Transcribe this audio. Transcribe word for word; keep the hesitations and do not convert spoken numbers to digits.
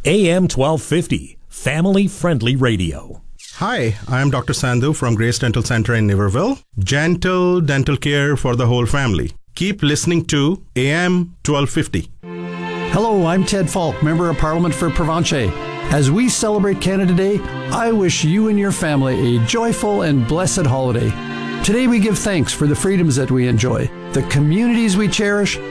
A M twelve fifty, family-friendly radio. Hi, I am Doctor Sandhu from Grace Dental Center in Niverville. Gentle dental care for the whole family. Keep listening to A M twelve fifty. Hello, I'm Ted Falk, Member of Parliament for Provencher. As we celebrate Canada Day, I wish you and your family a joyful and blessed holiday. Today we give thanks for the freedoms that we enjoy, the communities we cherish,